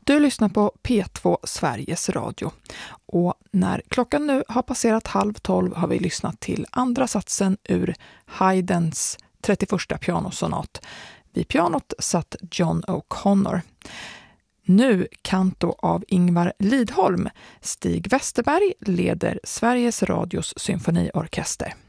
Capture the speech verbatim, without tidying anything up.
Du lyssnar på P två Sveriges Radio och när klockan nu har passerat halv tolv har vi lyssnat till andra satsen ur Haydns trettioförsta pianosonat. Vid pianot satt John O'Connor. Nu kanto av Ingvar Lidholm. Stig Westerberg leder Sveriges Radios symfoniorkester.